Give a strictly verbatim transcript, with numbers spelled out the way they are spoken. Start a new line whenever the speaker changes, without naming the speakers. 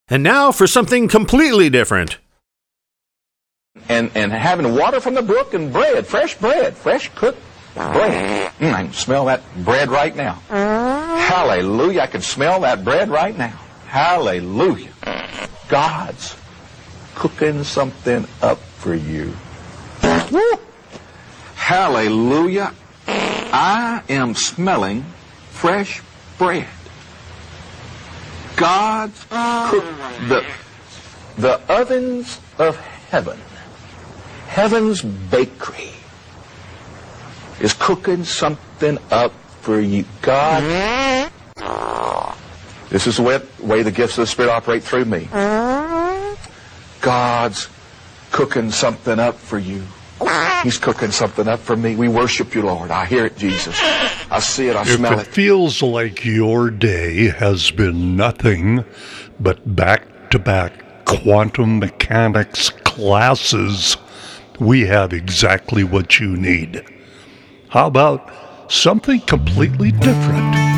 And now for something completely different.
And and having water from the brook and bread, fresh bread, fresh cooked bread. Mm, I can smell that bread right now. Hallelujah, I can smell that bread right now. Hallelujah. God's cooking something up for you. Woo. Hallelujah. I am smelling fresh bread. God's cook the the ovens of heaven. Heaven's bakery is cooking something up for you. God, this is the way, way the gifts of the Spirit operate through me. God's cooking something up for you. He's cooking something up for me. We worship you, Lord. I hear it, Jesus. I see it. I smell it.
If it feels like your day has been nothing but back-to-back quantum mechanics classes, we have exactly what you need. How about something completely different?